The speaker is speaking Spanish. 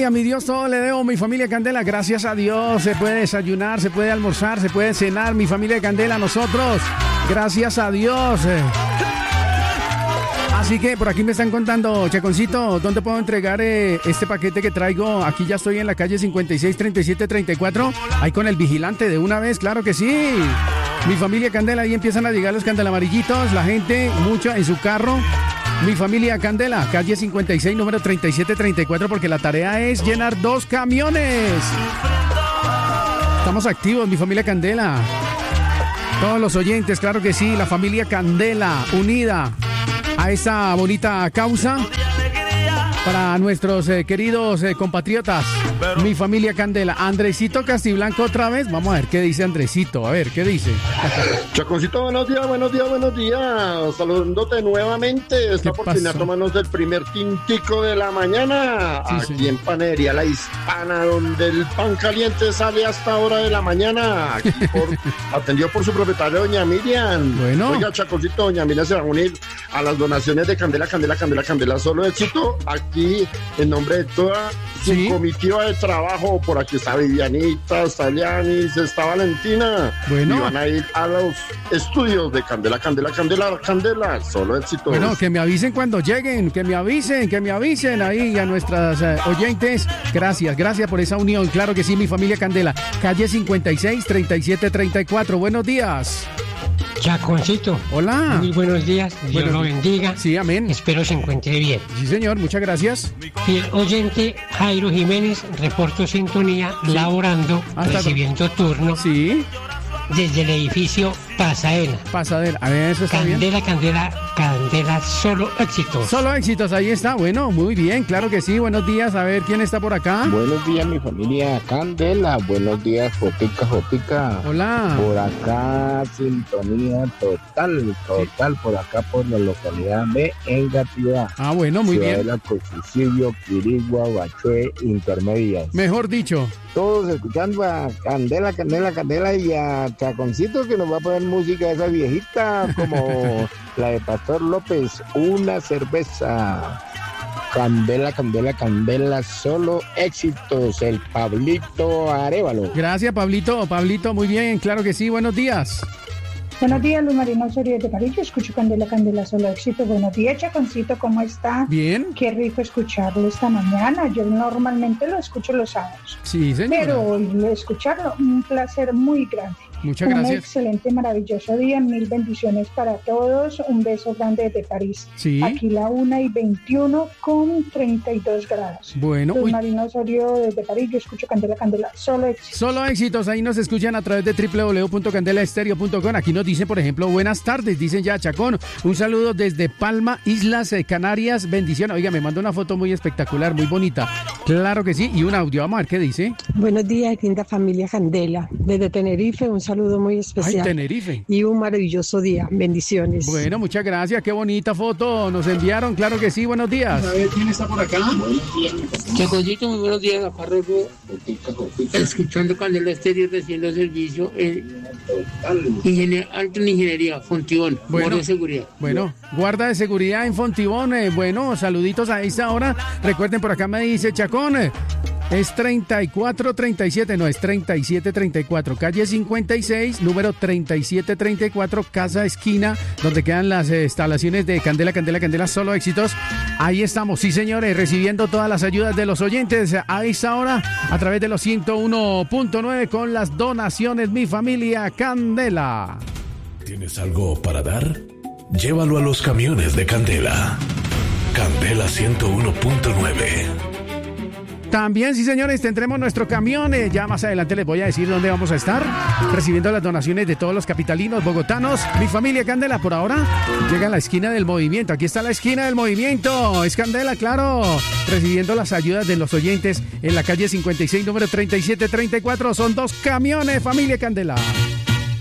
a mi Dios todo le debo, mi familia Candela, gracias a Dios, se puede desayunar, se puede almorzar, se puede cenar, mi familia Candela, nosotros, gracias a Dios. Así que por aquí me están contando, Chaconcito, ¿dónde puedo entregar este paquete que traigo? Aquí ya estoy en la calle 563734, ahí con el vigilante de una vez, claro que sí. Mi familia Candela, ahí empiezan a llegar los candelamarillitos, la gente, mucho en su carro. Mi familia Candela, calle 56, número 3734, porque la tarea es llenar 2 camiones. Estamos activos, mi familia Candela. Todos los oyentes, claro que sí, la familia Candela, unida a esa bonita causa para nuestros queridos compatriotas. Mi familia Candela. Andresito Castiblanco otra vez. Vamos a ver qué dice Andresito. A ver, ¿qué dice? Chaconcito, buenos días, buenos días, buenos días. Saludándote nuevamente. Esta oportunidad tomarnos el primer tintico de la mañana. Sí, aquí señor. en Panería La Hispana, donde el pan caliente sale hasta hora de la mañana. Aquí atendido por su propietaria, doña Miriam. Bueno. Oiga, Chaconcito, doña Miriam se va a unir a las donaciones de Candela, Candela, Candela, Candela. Solo éxito aquí en nombre de toda su Sí. comitiva de trabajo. Por aquí está Vivianita, está Lianis, está Valentina. Bueno. Y van a ir a los estudios de Candela, Candela, Candela, Candela. Solo éxitos. Bueno, que me avisen cuando lleguen, que me avisen ahí a nuestras oyentes. Gracias por esa unión. Claro que sí, mi familia Candela. Calle 56, 3734. Buenos días. Chaconcito. Hola. Muy buenos días. Dios lo bendiga. Sí, amén. Espero se encuentre bien. Sí, señor, muchas gracias. Fiel oyente Jairo Jiménez, reporto sintonía, laborando, Hasta recibiendo turno Sí, desde el edificio Pasadena. pasadera. A ver, eso está bien. Candela, Candela, Candela, solo éxitos. Solo éxitos, ahí está. Bueno, muy bien, claro que sí. Buenos días, a ver quién está por acá. Buenos días, mi familia Candela. Buenos días, Jotica, Jotica. Hola. Por acá, sintonía total, por acá, por la localidad de Engativá. Ah, bueno, muy Ciudad bien. de la Cocusillo, Quirigua, Bachué, Intermedias. Mejor dicho. Todos escuchando a Candela, Candela, Candela y a Chaconcito, que nos va a poner música de esa viejita como la de Pastor López, una cerveza. Candela, Candela, Candela, solo éxitos, el Pablito Arévalo. Gracias, Pablito. Pablito, muy bien, claro que sí. Buenos días. Buenos días, Luz Marina Osorio de París. Yo escucho Candela, Candela, solo éxito. Buenos días, Chaconcito, ¿cómo está? Bien. Qué rico escucharlo esta mañana. Yo normalmente lo escucho los sábados, Sí, señora. pero hoy escucharlo, un placer muy grande. Muchas Un gracias. excelente, maravilloso día. Mil bendiciones para todos. Un beso grande desde París. Sí. Aquí la 1:21 con 32 grados. Bueno, Luz uy, Marina Osorio desde París. Yo escucho Candela, Candela, solo éxito. solo éxitos. Ahí nos escuchan a través de www.candelaestereo.com. Aquí nos dicen, por ejemplo, buenas tardes. Dicen ya, Chacón. Un saludo desde Palma, Islas Canarias. Bendición. Oiga, me manda una foto muy espectacular, muy bonita. Claro que sí. Y un audio. Vamos a ver qué dice. Buenos días, linda familia Candela. Desde Tenerife, un saludo muy Ay, especial. Tenerife. Y un maravilloso día. Bendiciones. Bueno, muchas gracias. Qué bonita foto nos enviaron. Claro que sí. Buenos días. A ver, ¿quién está por acá? Chaconcito, muy buenos días, acá Rego, escuchando Candela Estéreo, recibiendo servicio en alto en ingeniería, Fontibón, Bueno. guardia de seguridad. Bueno, guarda de seguridad en Fontibón. Bueno, saluditos a esta hora. Recuerden, por acá me dice Chacón. Es 3437, no, es 3734. Calle 56, número 3734, casa esquina, donde quedan las instalaciones de Candela, Candela, Candela, solo éxitos. Ahí estamos, sí señores, recibiendo todas las ayudas de los oyentes a esta hora, a través de los 101.9 con las donaciones, mi familia Candela. ¿Tienes algo para dar? Llévalo a los camiones de Candela. Candela 101.9. También, sí señores, tendremos nuestro camión. Ya más adelante les voy a decir dónde vamos a estar, recibiendo las donaciones de todos los capitalinos, bogotanos. Mi familia Candela, por ahora, llega a la esquina del movimiento. Aquí está la esquina del movimiento. Es Candela, claro, recibiendo las ayudas de los oyentes en la calle 56, número 3734. Son 2 camiones, familia Candela.